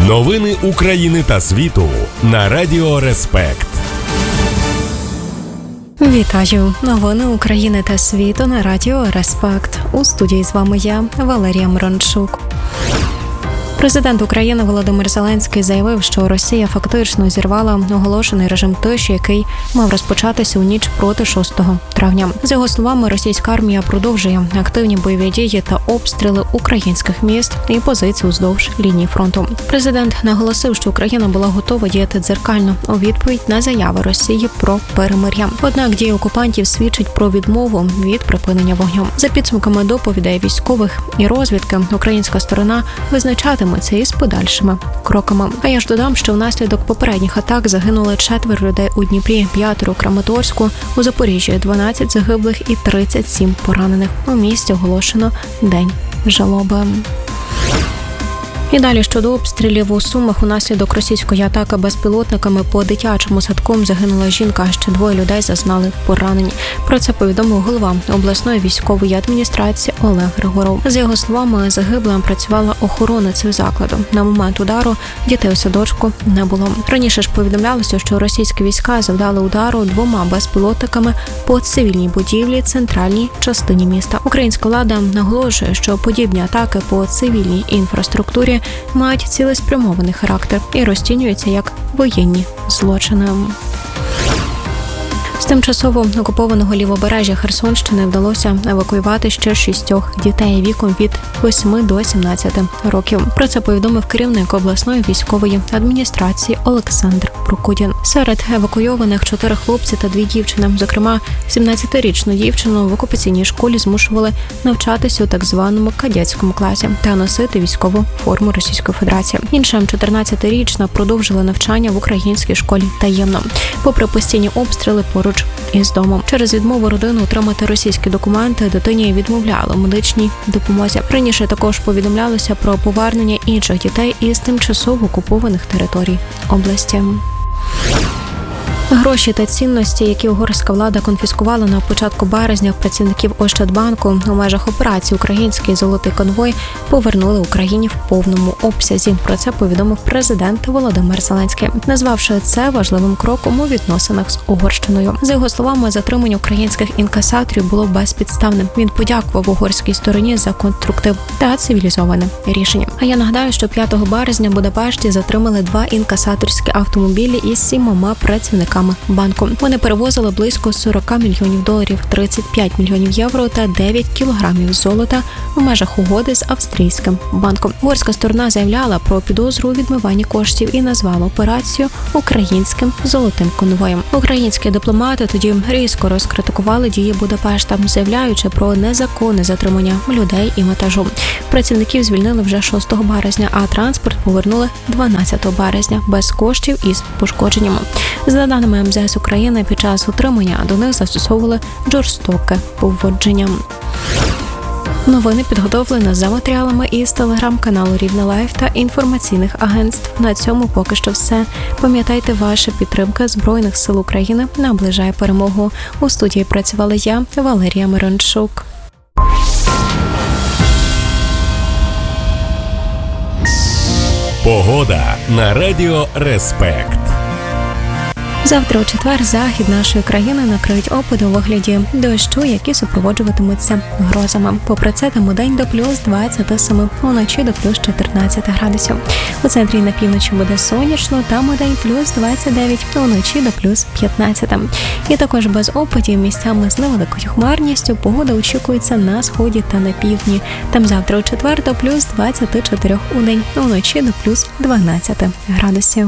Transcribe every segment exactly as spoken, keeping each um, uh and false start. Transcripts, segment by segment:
Новини України та світу на Радіо Респект. Вітаю! Новини України та світу на Радіо Респект. У студії з вами я, Валерія Мирончук. Президент України Володимир Зеленський заявив, що Росія фактично зірвала оголошений режим тиші, який мав розпочатися у ніч проти шостого травня. За його словами, російська армія продовжує активні бойові дії та обстріли українських міст і позицій уздовж лінії фронту. Президент наголосив, що Україна була готова діяти дзеркально у відповідь на заяви Росії про перемир'я. Однак дії окупантів свідчать про відмову від припинення вогню. За підсумками доповідей військових і розвідки, українська сторона визначатиме це із подальшими кроками. А я ж додам, що внаслідок попередніх атак загинули четверо людей у Дніпрі, п'ятеро у Краматорську, у Запоріжжі дванадцять загиблих і тридцять сім поранених. У місті оголошено День жалоби. І далі щодо обстрілів у Сумах унаслідок російської атаки безпілотниками по дитячому садку загинула жінка, а ще двоє людей зазнали поранень. Про це повідомив голова обласної військової адміністрації Олег Григоров. За його словами, загиблим працювала охороницею закладу. На момент удару дітей у садочку не було. Раніше ж повідомлялося, що російські війська завдали удару двома безпілотниками по цивільній будівлі центральній частині міста. Українська влада наголошує, що подібні атаки по цивільній інфраструктурі мають цілеспрямований характер і розцінюються як воєнні злочини. З тимчасово окупованого лівобережжя Херсонщини вдалося евакуювати ще шістьох дітей віком від восьми до сімнадцяти років. Про це повідомив керівник обласної військової адміністрації Олександр Прокудін. Серед евакуйованих чотири хлопці та дві дівчини. Зокрема, сімнадцятирічну дівчину в окупаційній школі змушували навчатися у так званому кадетському класі та носити військову форму Російської Федерації. Інша чотирнадцятирічна продовжила навчання в українській школі таємно, попри постійні обстріли поруч із домом. Через відмову родини отримати російські документи дитині відмовляли медичній допомозі. Раніше також повідомлялося про повернення інших дітей із тимчасово окупованих територій області. Гроші та цінності, які угорська влада конфіскувала на початку березня працівників Ощадбанку у межах операції «Український золотий конвой», повернули Україні в повному обсязі. Про це повідомив президент Володимир Зеленський, назвавши це важливим кроком у відносинах з Угорщиною. За його словами, затримання українських інкасаторів було безпідставним. Він подякував угорській стороні за конструктив та цивілізоване рішення. А я нагадаю, що п'ятого березня в Будапешті затримали два інкасаторські автомобілі із сімома працівниками банку. Вони перевозили близько сорок мільйонів доларів, тридцять п'ять мільйонів євро та дев'ять кілограмів золота в межах угоди з австрійським банком. Угорська сторона заявляла про підозру у відмиванні коштів і назвала операцію «Українським золотим конвоєм». Українські дипломати тоді різко розкритикували дії Будапешта, заявляючи про незаконне затримання людей і вантажу. Працівників звільнили вже шостого березня, а транспорт повернули дванадцятого березня без коштів із пошкодженнями. За даними ем зет ес України, під час утримання до них застосовували жорстоке поводження. Новини підготовлені за матеріалами із телеграм-каналу Рівне Лайв та інформаційних агентств. На цьому поки що все. Пам'ятайте, ваша підтримка Збройних сил України наближає перемогу. У студії працювала я, Валерія Мирончук. Погода на Радіо Респект. Завтра у четвер захід нашої країни накриють опади у вигляді дощу, які супроводжуватимуться грозами. Попри це, там удень до плюс двадцять сім, уночі до плюс чотирнадцять градусів. У центрі і на півночі буде сонячно, там удень плюс двадцять дев'ять, уночі до плюс п'ятнадцять. І також без опадів, місцями з невеликою хмарністю, погода очікується на сході та на півдні. Там завтра у четвер до плюс двадцять чотири удень, уночі до плюс дванадцять градусів.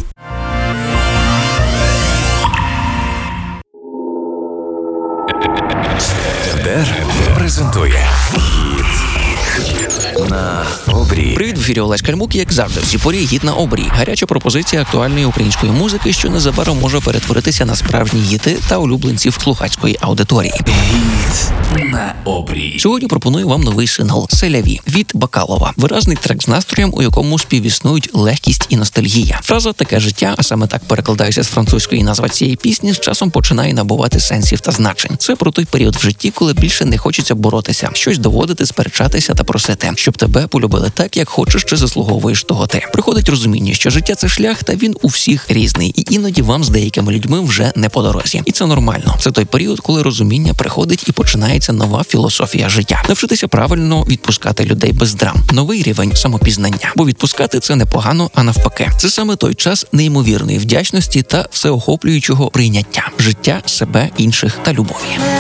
Презентує «Гід на обрій». Привіт, в ефірі Олесь Кальмук, як завжди, в цій порі «Гід на обрій». Гаряча пропозиція актуальної української музики, що незабаром може перетворитися на справжні гіти та улюбленців слухацької аудиторії. «Гід на обрій. Сьогодні пропоную вам новий сингл «Селяві» від Бакалова. Виразний трек з настроєм, у якому співіснують легкість і ностальгія. Фраза «таке життя», а саме так перекладаюся з французької назва цієї пісні, з часом починає набувати сенсів та значень. Це про той період в житті, коли більше не хочеться боротися, щось доводити, сперечатися та просити, щоб тебе полюбили так, як хочеш чи заслуговуєш того ти. Приходить розуміння, що життя – це шлях, та він у всіх різний, і іноді вам з деякими людьми вже не по дорозі. І це нормально. Це той період, коли розуміння приходить і починається нова філософія життя. Навчитися правильно відпускати людей без драм. Новий рівень самопізнання. Бо відпускати – це не погано, а навпаки. Це саме той час неймовірної вдячності та всеохоплюючого прийняття життя, себе, інших та любові.